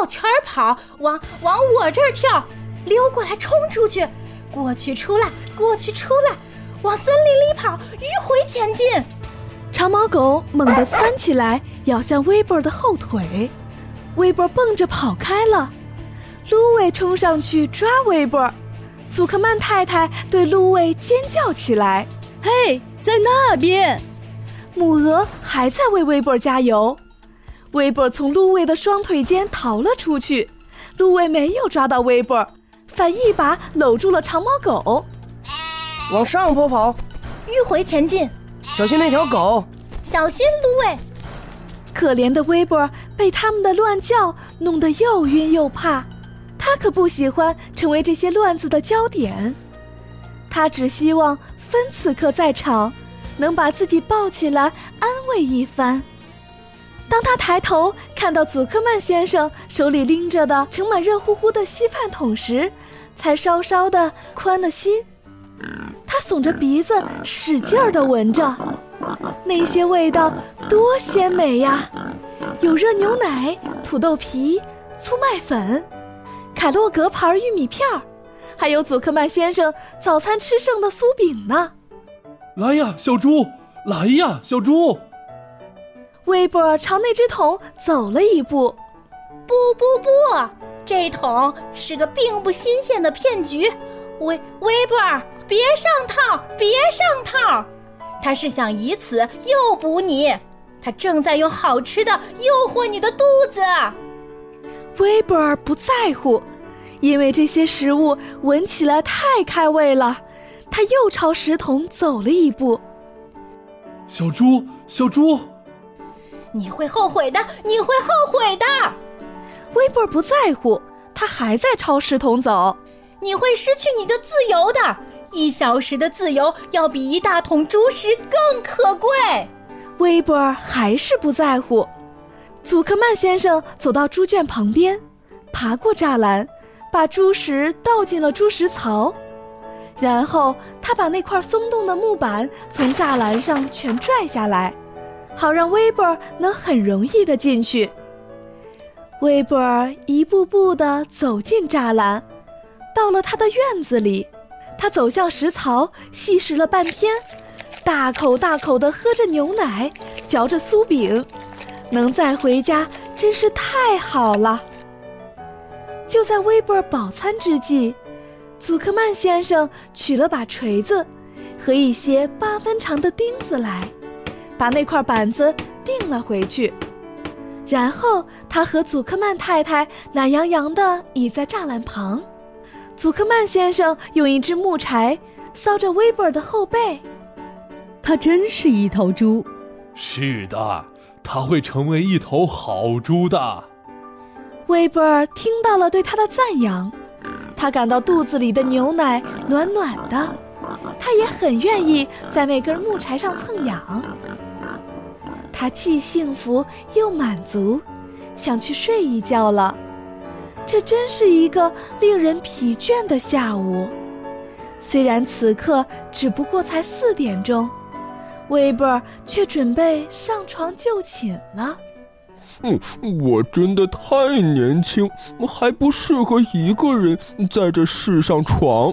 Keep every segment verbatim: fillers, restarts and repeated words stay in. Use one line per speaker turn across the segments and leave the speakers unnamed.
绕圈跑，往往我这儿跳，溜过来冲出去，过去出来，过去出来，往森林里跑，迂回前进。
长毛狗猛地窜起来，咬向威伯的后腿，威伯蹦着跑开了。芦苇冲上去抓威伯，祖克曼太太对芦苇尖叫起来：“
嘿，在那边！”
母鹅还在为威伯加油。威伯从芦苇的双腿间逃了出去，芦苇没有抓到威伯，反一把搂住了长毛狗。
往上坡跑，
迂回前进，
小心那条狗，
小心芦苇。
可怜的威伯被他们的乱叫弄得又晕又怕，他可不喜欢成为这些乱子的焦点，他只希望芬此刻在场，能把自己抱起来安慰一番。当他抬头看到祖克曼先生手里拎着的盛满热乎乎的稀饭桶时，才稍稍的宽了心。他耸着鼻子使劲儿地闻着，那些味道多鲜美呀！有热牛奶、土豆皮、粗麦粉、凯洛格牌玉米片，还有祖克曼先生早餐吃剩的酥饼呢。
来呀，小猪！来呀，小猪！
威伯朝那只桶走了一步。
不不不，这桶是个并不新鲜的骗局。威威伯，别上套，别上套！他是想以此诱捕你，他正在用好吃的诱惑你的肚子。
威伯不在乎，因为这些食物闻起来太开胃了。他又朝食桶走了一步。
小猪，小猪！
你会后悔的，你会后悔的。
威伯不在乎，他还在朝食桶走。
你会失去你的自由的，一小时的自由要比一大桶猪食更可贵。
威伯还是不在乎。祖克曼先生走到猪圈旁边，爬过栅栏，把猪食倒进了猪食槽，然后他把那块松动的木板从栅栏上全拽下来，好让威伯能很容易地进去。威伯一步步地走进栅栏，到了他的院子里，他走向食槽，细食了半天，大口大口地喝着牛奶，嚼着酥饼，能再回家真是太好了。就在威伯饱餐之际，祖克曼先生取了把锤子和一些八分长的钉子来，把那块板子钉了回去。然后他和祖克曼太太懒洋洋地倚在栅栏旁，祖克曼先生用一支木柴搔着威伯的后背。
他真是一头猪。
是的，他会成为一头好猪的。
威伯听到了对他的赞扬，他感到肚子里的牛奶暖暖的，他也很愿意在那根木柴上蹭痒。他既幸福又满足，想去睡一觉了。这真是一个令人疲倦的下午。虽然此刻只不过才四点钟，威伯却准备上床就寝了。
嗯，我真的太年轻，还不适合一个人在这世上闯。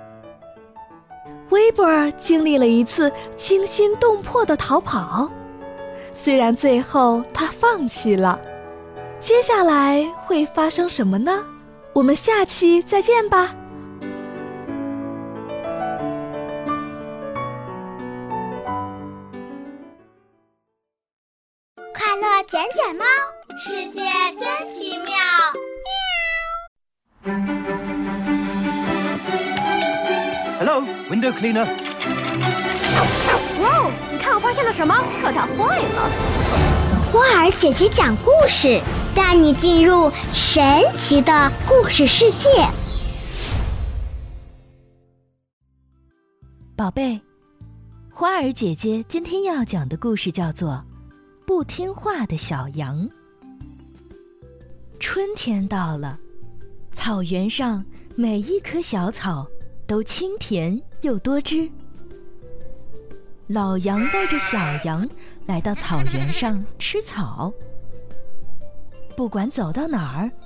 威伯经历了一次惊心动魄的逃跑，虽然最后他放弃了。接下来会发生什么呢？我们下期再见吧。
快乐卷卷猫，世界真奇妙。
Hello, window cleaner.
哇哦，你看我发现了什么？可它坏了。
花儿姐姐讲故事，带你进入神奇的故事世界。
宝贝，花儿姐姐今天要讲的故事叫做《不听话的小羊》。春天到了，草原上每一棵小草都清甜又多汁。老羊带着小羊来到草原上吃草，不管走到哪儿，